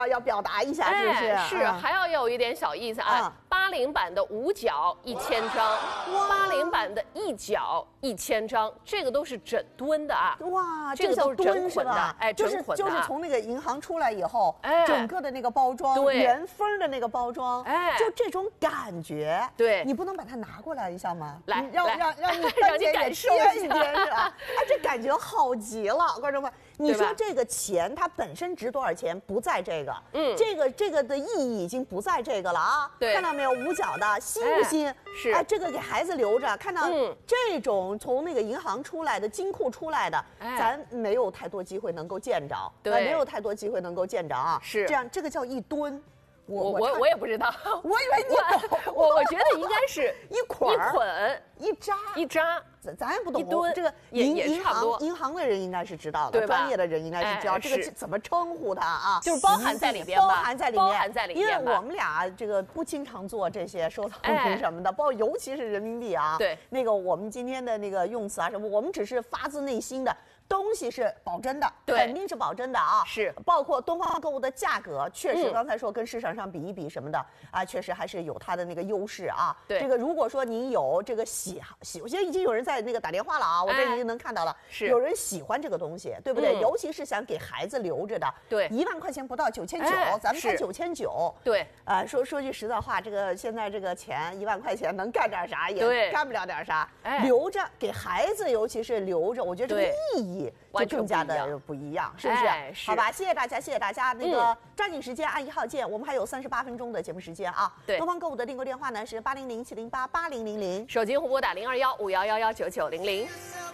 要表达一下，是不是？ 是，还要有一点小意思啊。80版的5角1000张，80版的1角1000张，这个都是整吨的啊。 哇， 这个都是整捆的，哎，整捆的。 就是从那个银行出来以后，整个的那个包装，原封的那个包装，就这种感觉。 对， 你不能把它拿过来一下吗？ 来， 让你感受一下，是吧？哎，这感觉好极了，观众们。你说这个钱它本身值多少钱？不在这个，这个的意义已经不在这个了啊。 对， 看到没有？5角的，新不新？ 是， 哎，这个给孩子留着。看到这种从那个银行出来的、金库出来的，咱没有太多机会能够见着， 对， 没有太多机会能够见着啊。 是这样，这个叫1吨。 我也不知道， 我以为你懂。 我觉得应该是一捆、 一扎，咱也不懂。 一吨， 这个银行的人应该是知道的，专业的人应该是知道这个怎么称呼它啊？ 就是包含在里边吧， 包含在里面。因为我们俩这个不经常做这些收藏品什么的，尤其是人民币啊。 对， 那个我们今天的那个用词啊什么，我们只是发自内心的。东西是保真的，肯定是保真的啊！ 是，包括东方购物的价格，确实刚才说跟市场上比一比什么的啊，确实还是有它的那个优势啊。 对， 这个如果说您有这个喜，我现在已经有人在那个打电话了啊，我这已经能看到了， 是有人喜欢这个东西，对不对？尤其是想给孩子留着的， 对 ，1万块钱不到9900，咱们才9900， 对， 说句实在话，这个现在这个钱1万块钱能干点啥？也干不了点啥，留着给孩子，尤其是留着，我觉得这个意义就更加的不一样，是不是？好吧，谢谢大家，谢谢大家。那个抓紧时间按1号键，我们还有38分钟的节目时间啊。 对， 东方购物的订购电话呢是800-708-8000， 手机互拨打021-5111-9900。